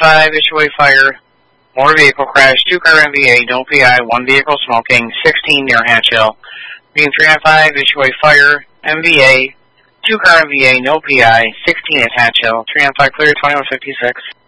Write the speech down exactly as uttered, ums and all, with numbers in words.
five, issue a fire, motor vehicle crash, two car M V A, no P I, one vehicle smoking, sixteen near Hatch Hill. Beam three nine five, issue a fire, M V A, two car M V A, no P I, sixteen at Hatch Hill. three nine five clear, twenty-one fifty-six.